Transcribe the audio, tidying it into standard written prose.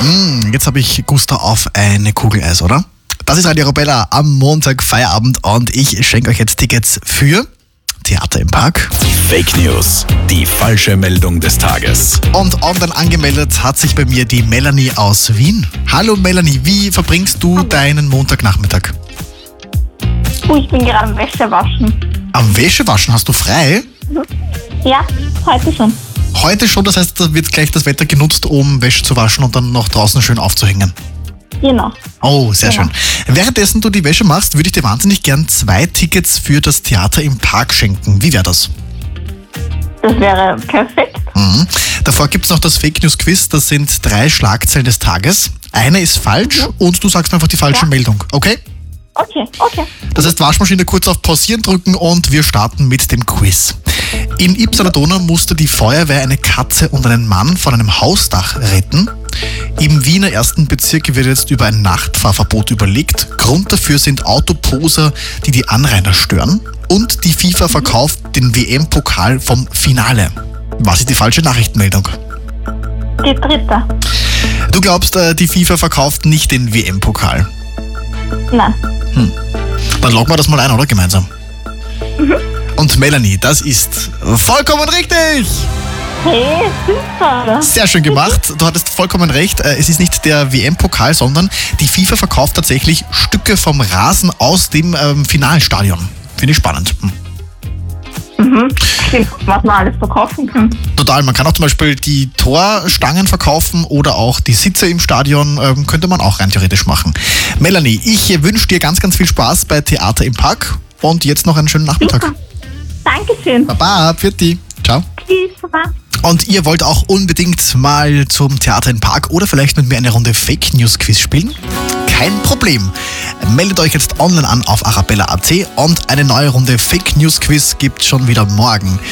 Jetzt habe ich Gusto auf eine Kugel Eis, oder? Das ist Radio Arabella am Montag Feierabend und ich schenke euch jetzt Tickets für Theater im Park. Fake News, die falsche Meldung des Tages. Und online angemeldet hat sich bei mir die Melanie aus Wien. Hallo Melanie, wie verbringst du deinen Montagnachmittag? Ich bin gerade am Wäschewaschen. Am Wäschewaschen hast du frei? Ja, heute schon. Heute schon, das heißt, da wird gleich das Wetter genutzt, um Wäsche zu waschen und dann noch draußen schön aufzuhängen. Genau. Oh, sehr Ja. schön. Währenddessen du die Wäsche machst, würde ich dir wahnsinnig gern 2 Tickets für das Theater im Park schenken. Wie wäre das? Das wäre perfekt. Davor gibt es noch das Fake News Quiz. Das sind 3 Schlagzeilen des Tages. Eine ist falsch und du sagst mir einfach die falsche Ja. Meldung. Okay? Okay. Das heißt, Waschmaschine kurz auf Pausieren drücken und wir starten mit dem Quiz. In Ypsilanti musste die Feuerwehr eine Katze und einen Mann von einem Hausdach retten. Im Wiener 1. Bezirk wird jetzt über ein Nachtfahrverbot überlegt. Grund dafür sind Autoposer, die die Anrainer stören. Und die FIFA verkauft den WM-Pokal vom Finale. Was ist die falsche Nachrichtenmeldung? Die dritte. Du glaubst, die FIFA verkauft nicht den WM-Pokal. Nein. Dann loggen wir das mal ein, oder? Gemeinsam. Und Melanie, das ist vollkommen richtig! Hey, super. Sehr schön gemacht. Du hattest vollkommen recht. Es ist nicht der WM-Pokal, sondern die FIFA verkauft tatsächlich Stücke vom Rasen aus dem Finalstadion. Finde ich spannend. Stimmt, was man alles verkaufen kann. Total. Man kann auch zum Beispiel die Torstangen verkaufen oder auch die Sitze im Stadion. Könnte man auch rein theoretisch machen. Melanie, ich wünsche dir ganz, ganz viel Spaß bei Theater im Park und jetzt noch einen schönen Nachmittag. Super. Dankeschön. Baba, pfiat. Ciao. Tschüss, Baba. Und ihr wollt auch unbedingt mal zum Theater im Park oder vielleicht mit mir eine Runde Fake News Quiz spielen? Kein Problem. Meldet euch jetzt online an auf arabella.at und eine neue Runde Fake News Quiz gibt's schon wieder morgen.